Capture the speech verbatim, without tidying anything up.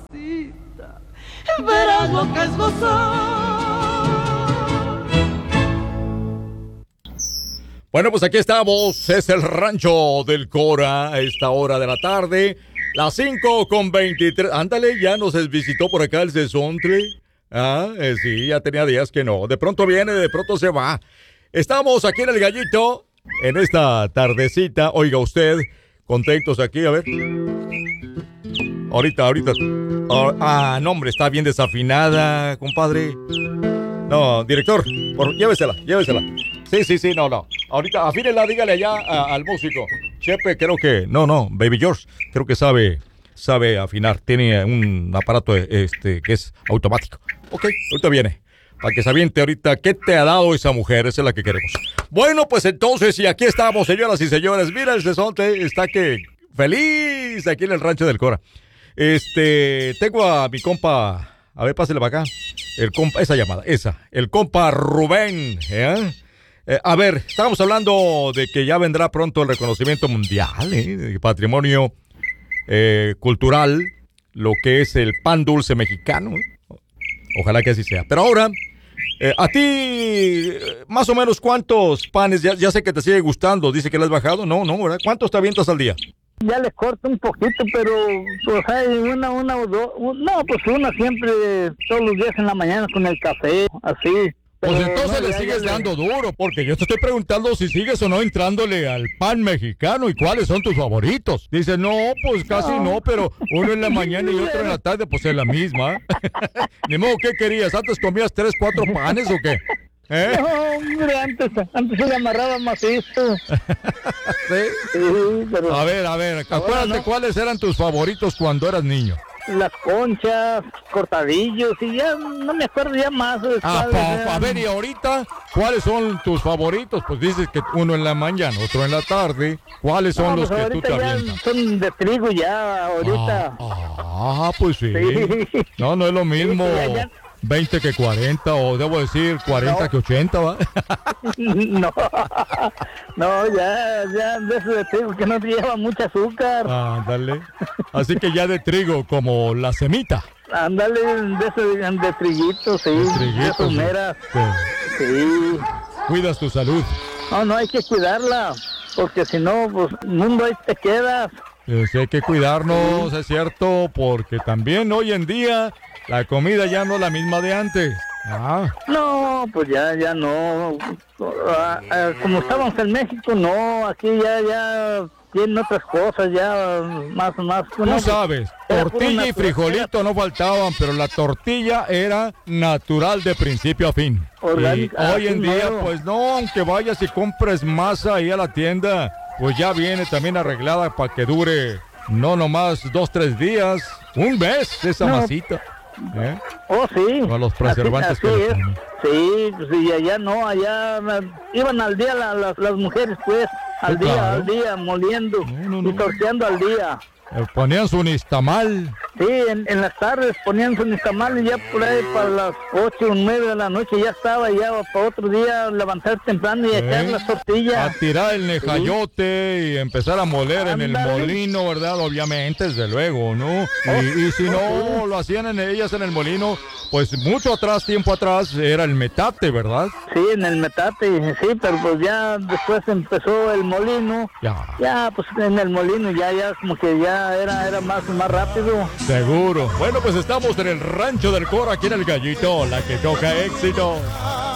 mamacita, verás lo que es gozar. Bueno, pues aquí estamos, es el Rancho del Cora a esta hora de la tarde, las cinco con veintitrés. Ándale, ya nos visitó por acá el Cesontle. Ah, eh, sí, ya tenía días que no. De pronto viene, de pronto se va. Estamos aquí en El Gallito, en esta tardecita. Oiga usted, contentos aquí, a ver. Ahorita, ahorita. Ah, ah, no, hombre, está bien desafinada, compadre. No, director, por, llévesela, llévesela. Sí, sí, sí, no, no. Ahorita, afínela, dígale allá a, al músico. Chepe, creo que, no, no, Baby George, creo que sabe, sabe afinar. Tiene un aparato este que es automático. Ok, ahorita viene. Para que se aviente ahorita, ¿qué te ha dado esa mujer? Esa es la que queremos. Bueno, pues entonces, y aquí estamos, señoras y señores. Mira, el Cesonte está que feliz aquí en el Rancho del Cora. Este, tengo a mi compa, a ver, pásale para acá. El compa, esa llamada, esa. El compa Rubén, ¿eh? Eh, a ver, estábamos hablando de que ya vendrá pronto el reconocimiento mundial, ¿eh? De patrimonio eh, cultural, lo que es el pan dulce mexicano, ¿eh? Ojalá que así sea. Pero ahora, eh, a ti, eh, más o menos, ¿cuántos panes? Ya, ya sé que te sigue gustando. Dice que le has bajado. No, no, ¿verdad? ¿Cuántos te avientas al día? Ya le corto un poquito, pero pues hay una, una o dos. No, pues una siempre, todos los días en la mañana con el café, así. Pues Pero entonces no, le ya, sigues ya, dando duro, porque yo te estoy preguntando si sigues o no entrándole al pan mexicano y cuáles son tus favoritos. Dice, no, pues casi no, no pero uno en la mañana y otro en la tarde, pues es la misma. Ni modo, ¿qué querías? ¿Antes comías tres, cuatro panes o qué? ¿Eh? No, hombre, antes, antes se le amarraba macizo. ¿Sí? Sí, pero... A ver, a ver, acuérdate no. cuáles eran tus favoritos cuando eras niño. Las conchas, cortadillos, y ya no me acuerdo ya más. Ah, pa, a ver, y ahorita, ¿cuáles son tus favoritos? Pues dices que uno en la mañana, otro en la tarde. ¿Cuáles son no, los pues que tú te ya avientas? son de trigo ya, ahorita. Ah, ah, pues sí. Sí. No, no es lo mismo Sí, ya, ya. veinte que cuarenta, o debo decir cuarenta No. que ochenta, ¿va? No, no, ya, ya de eso de trigo que no lleva mucho azúcar. Ándale. Así que ya de trigo, como la semita. Ándale, de eso de, de triguito, sí. De triguitos, De sí. sumeras. Sí. Sí. Cuidas tu salud. No, no, hay que cuidarla, porque si no, pues, mundo ahí te quedas. Pues hay que cuidarnos, es cierto, porque también hoy en día la comida ya no es la misma de antes. Ah. No, pues ya, ya no. Ah, ah, como estábamos en México, no, aquí ya, ya tienen otras cosas, ya más, más. Tú no, sabes, era puro tortilla y natural, frijolito no faltaban, pero la tortilla era natural de principio a fin. Orgánica, Y hoy en así día, mero. pues no, aunque vayas y compres masa ahí a la tienda, pues ya viene también arreglada para que dure no nomás dos, tres días, un mes esa No. masita. ¿Eh? Oh, sí. Con los preservantes Así- que así le es. ponen. Sí, pues y allá no, allá eh, iban al día la- las, las mujeres, pues, al Sí, día, claro. al día, moliendo No, no, no. y torteando al día. Eh, Ponían su nistamal. Sí, en, en las tardes ponían su nixtamal y ya por ahí para las ocho o nueve de la noche ya estaba, ya para otro día levantar temprano y echar ¿Eh? las A tortillas. tirar el nejayote y empezar a moler en el Ándale. molino, ¿verdad? Obviamente, desde luego, ¿no? Y, y si no lo hacían en ellas en el molino, pues mucho atrás, tiempo atrás, era el metate, ¿verdad? Sí, en el metate, sí, pero pues ya después empezó el molino. Ya, Ya, pues en el molino ya, ya como que ya era, era más, más rápido. seguro. Bueno, pues estamos en el Rancho del Cora, aquí en El Gallito, la que toca éxito.